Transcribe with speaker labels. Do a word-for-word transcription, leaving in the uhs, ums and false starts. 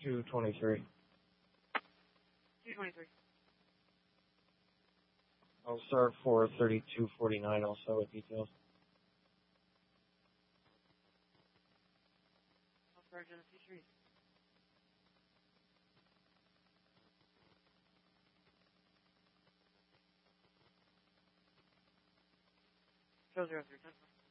Speaker 1: two twenty-three.
Speaker 2: two twenty-three.
Speaker 1: I'll start for thirty-two forty-nine also with details.
Speaker 2: I'll start Genesee Street. Show zero three ten.